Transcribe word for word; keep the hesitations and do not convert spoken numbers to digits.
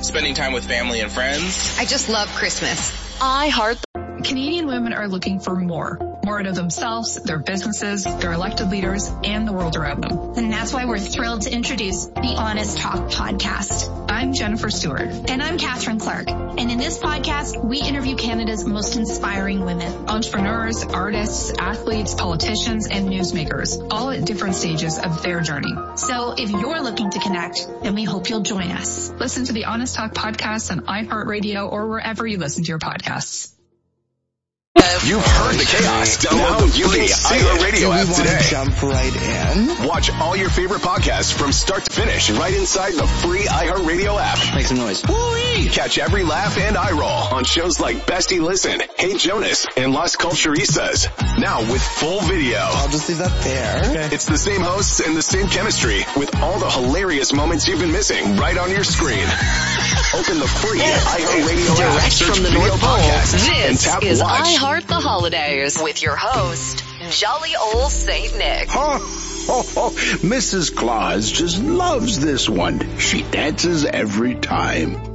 spending time with family and friends. I just love Christmas. I heart Canadian women are looking for more. More out of themselves, their businesses, their elected leaders, and the world around them. And that's why we're thrilled to introduce the Honest Talk podcast. I'm Jennifer Stewart. And I'm Catherine Clark. And in this podcast, we interview Canada's most inspiring women. Entrepreneurs, artists, athletes, politicians, and newsmakers, all at different stages of their journey. So if you're looking to connect, then we hope you'll join us. Listen to the Honest Talk podcast on iHeartRadio or wherever you listen to your podcasts. You've heard the chaos. Download the iHeartRadio app today. Jump right in. Watch all your favorite podcasts from start to finish right inside the free iHeartRadio app. Make some noise. Woo-wee! Catch every laugh and eye roll on shows like Bestie Listen, Hey Jonas, and Las Culturistas. Now with full video. I'll just leave that there. Okay. It's the same hosts and the same chemistry with all the hilarious moments you've been missing right on your screen. Open the free iHeartRadio app, direct search from the video North Pole. podcast, and This tap is watch. I Heart the Holidays with your host, Jolly Old Saint Nick. Oh, oh, oh, Missus Claus just loves this one. She dances every time.